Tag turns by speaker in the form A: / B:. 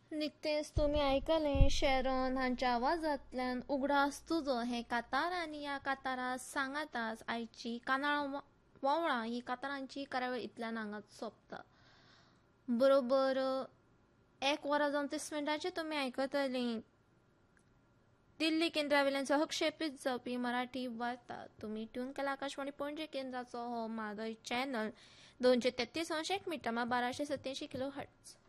A: निकतेच तुम्ही ऐकले शेरॉन हांच्या आवाजांतल्यान उगडास तुजो हे कातार आनी ह्या कातारां सांगाताच आयची कानाळ वोवळां ही कातारांची कार्यावळ इतल्यान हांगाच सोंपता. बरोबर 1:29 तुम्ही आयकतली दिल्ली केंद्रावेल्यान सहक्षेपीत जावपी मराठी वार्ता. तुम्ही ट्यून केला आकाशवाणी पणजे केंद्राचो हो मादय चॅनल 233 मीटर 1287 किलो हर्ट्ज.